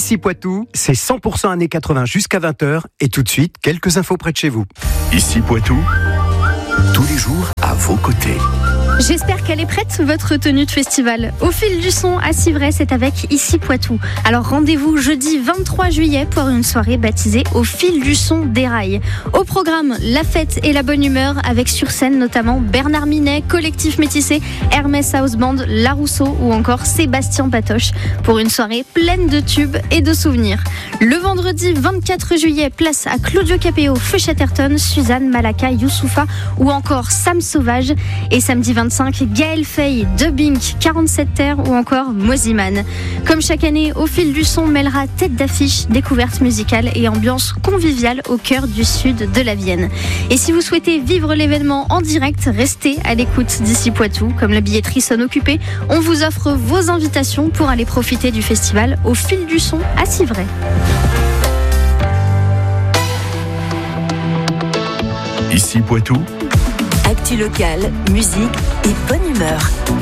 Ici Poitou, c'est 100% années 80 jusqu'à 20h. Et tout de suite, quelques infos près de chez vous. Ici Poitou, tous les jours à vos côtés. J'espère qu'elle est prête, votre tenue de festival. Au fil du son à Civray, c'est avec Ici Poitou. Alors rendez-vous jeudi 23 juillet pour une soirée baptisée Au fil du son des rails. Au programme, la fête et la bonne humeur avec sur scène notamment Bernard Minet, Collectif Métissé, Hermès House Band, La Rousseau ou encore Sébastien Patoche pour une soirée pleine de tubes et de souvenirs. Le vendredi 24 juillet, place à Claudio Capéo, Feu Chatterton, Suzanne Malaka, Youssoufa ou encore Sam Sauvage. Et samedi 25, Gaël Faye, Dubbing, 47 Terres ou encore Moziman. Comme chaque année, Au fil du son mêlera tête d'affiche, découverte musicale et ambiance conviviale au cœur du sud de la Vienne. Et si vous souhaitez vivre l'événement en direct, restez à l'écoute d'Ici Poitou. Comme la billetterie sonne occupée, on vous offre vos invitations pour aller profiter du festival Au fil du son à Civray. Ici Poitou. Actu locale, musique et bonne humeur.